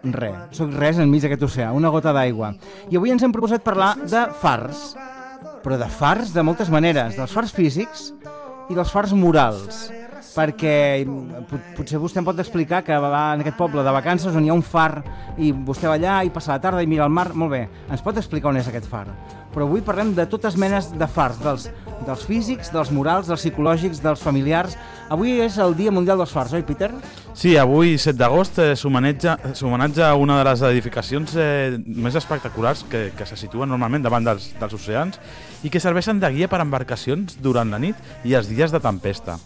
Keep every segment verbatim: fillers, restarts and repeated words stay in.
res, sóc res enmig d'aquest oceà, una gota d'aigua. I avui ens hem proposat parlar de fars, però de fars de moltes maneres, dels fars físics i dels fars morals, perquè potser vostè em pot explicar que va en aquest poble de vacances on hi ha un far i vostè va allà i passa la tarda i mira el mar, molt bé, ens pot explicar on és aquest far. Però avui parlem de totes menes de fars, dels, dels físics, dels morals, dels psicològics, dels familiars. Avui és el Dia Mundial dels Fars, oi, Peter? Sí, avui, set d'agost, eh, s'homenatja una de les edificacions eh, més espectaculars que, que se situen normalment davant dels, dels oceans i que serveixen de guia per a embarcacions durant la nit i els dies de tempesta.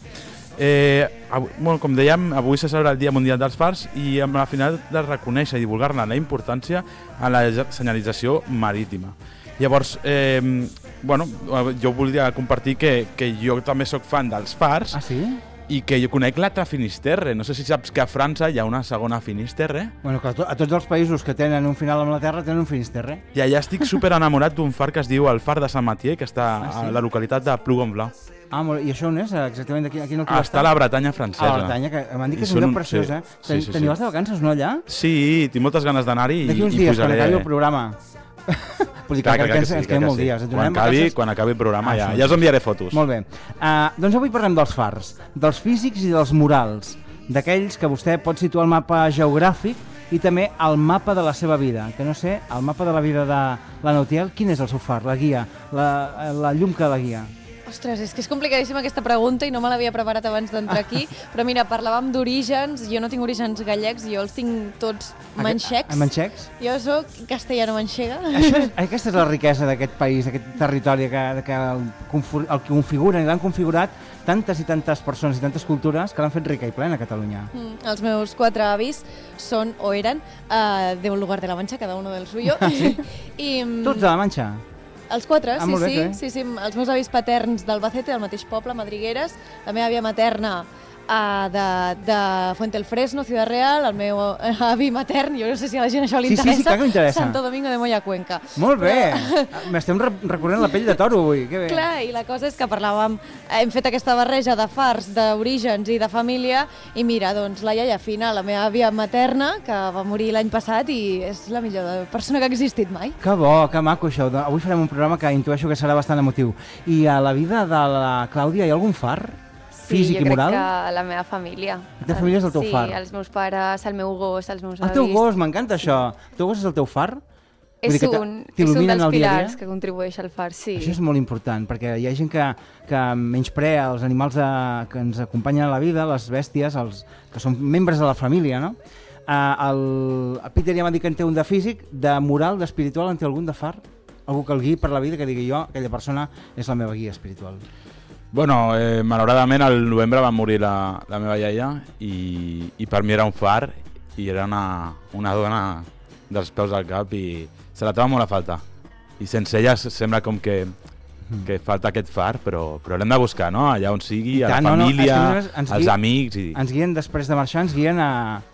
Eh, avui, bueno, com dèiem, avui se celebra el Dia Mundial dels Fars i amb la finalitat de reconèixer i divulgar-ne la importància en la senyalització marítima. Llavors, eh, bueno, jo volia compartir que, que jo també sóc fan dels fars. Ah, sí? I que jo conec l'altre Finisterre. No sé si saps que a França hi ha una segona Finisterre. Bueno, que a, to a tots els països que tenen un final amb la Terra tenen un Finisterre. I allà estic super enamorat d'un far que es diu el Far de Sant Matier, que està ah, sí? a la localitat de Plougonvelay. Ah, molt, i això on és? Exactament d'aquí no ah, està a la Bretanya francesa. A la Bretanya, que m'han dit que és un lloc preciós, sí, eh? Sí, sí, Teniu sí. de vacances, no, allà? Sí, tinc moltes ganes d'anar-hi i d'aquí uns dies, quan acabi el programa. Vull dir que, clar, que, que, que ens queden molts dies. Quan acabi, quan acabi el programa ah, ja, ja us enviaré fotos. Molt bé. Uh, doncs avui parlem dels fars, dels físics i dels morals, d'aquells que vostè pot situar al mapa geogràfic i també al mapa de la seva vida. Que no sé, el mapa de la vida de la Nautiel, quin és el seu far, la guia, la, la llum que la guia? Ostres, és que és complicadíssima aquesta pregunta i no me l'havia preparat abans d'entrar aquí, però mira, parlàvem d'orígens, jo no tinc orígens gallecs, jo els tinc tots manxecs. Manxecs? Jo soc castellano-manxega. Això és, aquesta és la riquesa d'aquest país, d'aquest territori que, que el, el configuren i l'han configurat tantes i tantes persones i tantes cultures que l'han fet rica i plena a Catalunya. Mm, els meus quatre avis són o eren uh, de un lugar de la Manxa, cada uno del suyo. Ah, sí? I, tots de la Manxa? Els quatre, ah, sí, bé, sí, sí, sí. Els meus avis paterns d'Albacete, del mateix poble, Madrigueres, la meva àvia materna uh, de, de Fuente el Fresno, Ciudad Real, el meu avi matern, jo no sé si a la gent això li sí, interessa, sí, sí, clar que interessa. Santo Domingo de Moya Cuenca. Molt bé, m'estem re recorrent la pell de toro avui, que bé. Clar, i la cosa és que parlàvem, hem fet aquesta barreja de fars, d'orígens i de família, i mira, doncs la iaia Fina, la meva àvia materna, que va morir l'any passat i és la millor persona que ha existit mai. Que bo, que maco això. Avui farem un programa que intueixo que serà bastant emotiu. I a la vida de la Clàudia hi ha algun far? Sí, físic jo i moral? crec que la meva família. La teva família és el teu sí, far? Sí, els meus pares, el meu gos, els meus avis. El teu gos, m'encanta això. El teu gos és el teu far? És un, és un dels pilars que contribueix al far, sí. Això és molt important, perquè hi ha gent que, que menysprea els animals de, que ens acompanyen a la vida, les bèsties, els, que són membres de la família, no? Uh, el, el Peter ja m'ha dit que en té un de físic, de moral, d'espiritual, en té algun de far? Algú que el guiï per la vida, que digui jo, aquella persona és la meva guia espiritual. Bueno, eh, malauradament al novembre va morir la, la meva iaia i, i per mi era un far i era una, una dona dels peus al cap i se la troba molt a falta. I sense ella sembla com que, que falta aquest far, però, però l'hem de buscar, no? Allà on sigui, a la tant, família, no, no, ens als guien, amics... I... Ens guien després de marxar, ens guien a...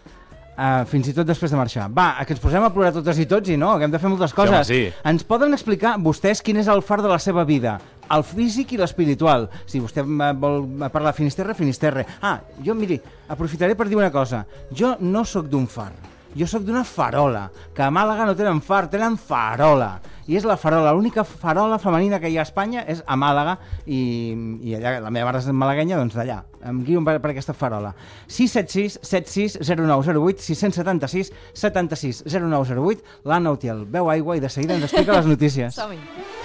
Uh, fins i tot després de marxar. Va, que ens posem a plorar totes i tots i no, que hem de fer moltes coses. Sí, home, sí. Ens poden explicar vostès quin és el far de la seva vida, el físic i l'espiritual. Si vostè vol parlar de Finisterre, Finisterre. Ah, jo, miri, aprofitaré per dir una cosa. Jo no sóc d'un far, jo sóc d'una farola, que a Màlaga no tenen far, tenen farola. I és la farola, l'única farola femenina que hi ha a Espanya és a Màlaga i, i allà, la meva mare és malaguenya, doncs d'allà. Em guio per, per aquesta farola. sis set sis set sis zero nou zero vuit, sis set sis set sis zero nou zero vuit, la Nautiel beu aigua i de seguida ens explica les notícies. Som-hi.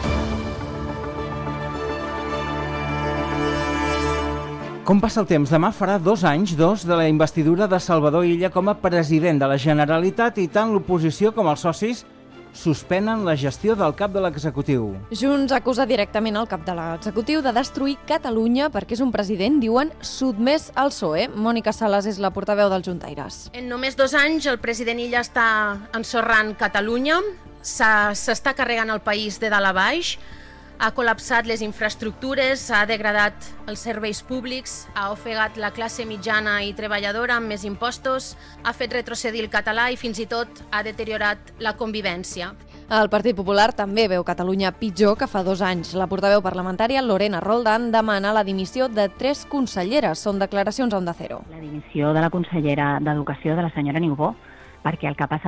Com passa el temps? Demà farà dos anys, dos, de la investidura de Salvador Illa com a president de la Generalitat i tant l'oposició com els socis suspenen la gestió del cap de l'executiu. Junts acusa directament el cap de l'executiu de destruir Catalunya perquè és un president, diuen, sotmès al P S O E. Mònica Sales és la portaveu dels juntaires. En només dos anys el president Illa està ensorrant Catalunya, s'està carregant el país de dalt a baix, ha col·lapsat les infraestructures, ha degradat els serveis públics, ha ofegat la classe mitjana i treballadora amb més impostos, ha fet retrocedir el català i fins i tot ha deteriorat la convivència. El Partit Popular també veu Catalunya pitjor que fa dos anys. La portaveu parlamentària Lorena Roldán demana la dimissió de tres conselleres. Són declaracions a Onda Cero. La dimissió de la consellera d'Educació, de la senyora Niubó, perquè el que ha passat